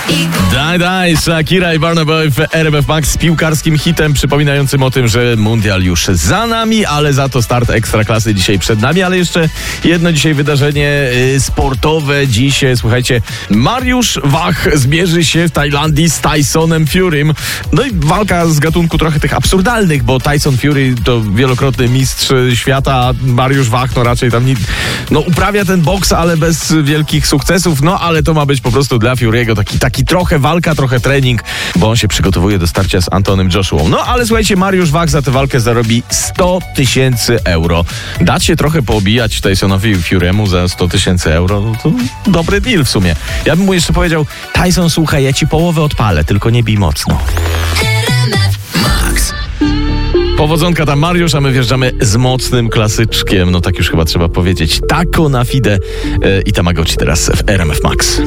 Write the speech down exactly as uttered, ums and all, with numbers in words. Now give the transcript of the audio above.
Daj, daj, Shakira i Burna Boy w R M F Max z piłkarskim hitem przypominającym o tym, że mundial już za nami, ale za to start Ekstraklasy dzisiaj przed nami, ale jeszcze jedno dzisiaj wydarzenie y, sportowe. Dziś, słuchajcie, Mariusz Wach zmierzy się w Tajlandii z Tysonem Furym. No i walka z gatunku trochę tych absurdalnych, bo Tyson Fury to wielokrotny mistrz świata, a Mariusz Wach no raczej tam nie, no uprawia ten boks, ale bez wielkich sukcesów, no ale to ma być po prostu dla Fury'ego taki, taki trochę walka, trochę trening, bo on się przygotowuje do starcia z Antonym Joshuą. No ale słuchajcie, Mariusz Wach za tę walkę zarobi sto tysięcy euro. Dać się trochę poobijać Tysonowi Fury'emu za sto tysięcy euro, no to dobry deal w sumie. Ja bym mu jeszcze powiedział: Tyson, słuchaj, ja ci połowę odpalę, tylko nie bij mocno. Powodzonka tam, Mariusz, a my wjeżdżamy z mocnym klasyczkiem, no tak już chyba trzeba powiedzieć. Taco na fide yy, i Tamagotchi teraz w R M F Max.